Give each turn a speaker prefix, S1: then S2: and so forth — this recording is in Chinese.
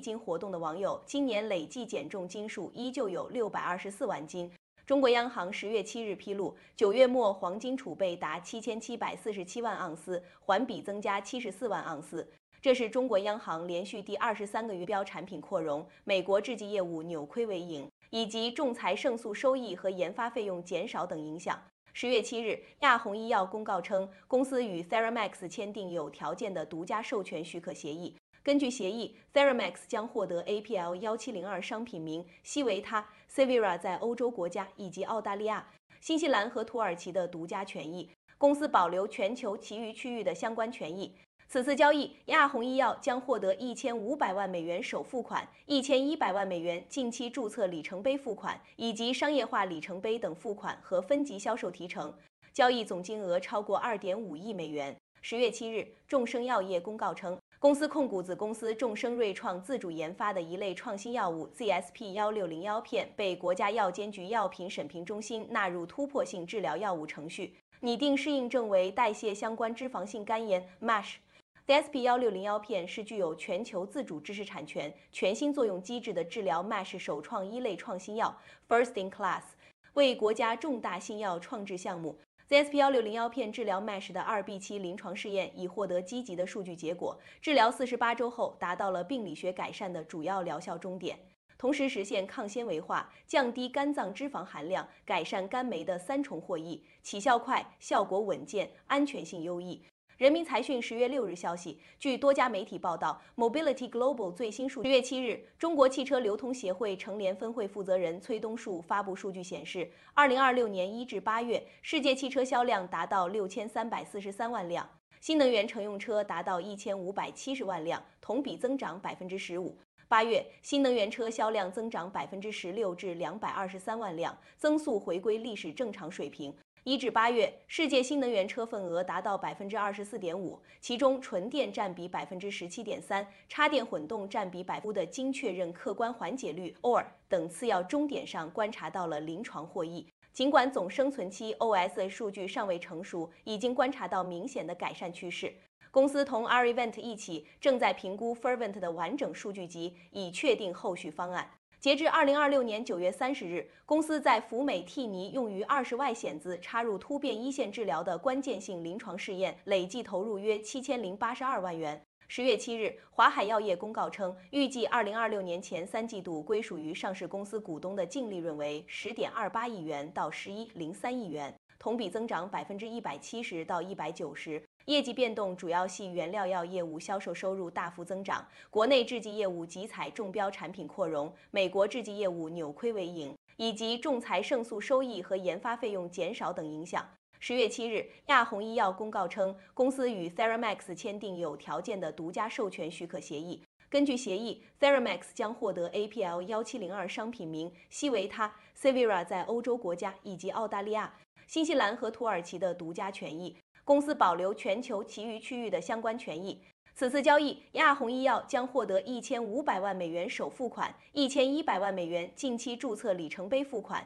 S1: 金活动的网友，今年累计减重斤数依旧有624万斤。中国央行10月7日披露，9月末黄金储备达7747万盎司，环比增加74万盎司。这是中国央行连续第23个月标产品扩容，美国制剂业务扭亏为盈，以及仲裁胜诉收益和研发费用减少等影响。10月7日，亚虹医药公告称，公司与 Theramax 签订有条件的独家授权许可协议。根据协议 ，Theramax 将获得 APL1702 商品名西维他 Cevira 在欧洲国家以及澳大利亚、新西兰和土耳其的独家权益，公司保留全球其余区域的相关权益。此次交易，亚虹医药将获得1500万美元首付款、1100万美元近期注册里程碑付款以及商业化里程碑等付款和分级销售提成，交易总金额超过2.5亿美元。10月7日，众生药业公告称，公司控股子公司众生瑞创自主研发的一类创新药物 ZSP1601 片被国家药监局药品审评中心纳入突破性治疗药物程序，拟定适应症为代谢相关脂肪性肝炎 MASH。ZSP1601 片是具有全球自主知识产权、全新作用机制的治疗 MASH 首创一类创新药 ，First in Class， 为国家重大新药创制项目。ZSP1601 片治疗 MASH 的2B 期临床试验已获得积极的数据结果，治疗48周后达到了病理学改善的主要疗效终点，同时实现抗纤维化、降低肝脏脂肪含量、改善肝酶的3重获益，起效快、效果稳健、安全性优异。人民财讯10月6日消息，据多家媒体报道 ，Mobility Global 最新数据，10月7日，中国汽车流通协会成联分会负责人崔东树发布数据显示，2026年1至8月，世界汽车销量达到6343万辆，新能源乘用车达到1570万辆，同比增长15%。8月，新能源车销量增长16%至223万辆，增速回归历史正常水平。1至8月，世界新能源车份额达到24.5%，其中纯电占比17.3%，插电混动占比5%的经确认客观缓解率 OR 等次要终点上观察到了临床获益。尽管总生存期 OS 数据尚未成熟，已经观察到明显的改善趋势。公司同 R-Event 一起正在评估 Fervent 的完整数据集，以确定后续方案。截至2026年9月30日，公司在福美替尼用于20外显子插入突变一线治疗的关键性临床试验，累计投入约7082万元。10月7日，华海药业公告称，预计2026年前3季度归属于上市公司股东的净利润为10.28亿元到11.03亿元，同比增长170%到190%。业绩变动主要系原料药业务销售收入大幅增长，国内制剂业务集采中标产品扩容，美国制剂业务扭亏为盈，以及仲裁胜诉收益和研发费用减少等影响。10月7日，亚虹医药公告称，公司与 Theramax 签订有条件的独家授权许可协议。根据协议 ，Theramax 将获得 APL1702 商品名西维他 Cevira 在欧洲国家以及澳大利亚、新西兰和土耳其的独家权益。公司保留全球其余区域的相关权益。此次交易，亚虹医药将获得1500万美元首付款、1100万美元近期注册里程碑付款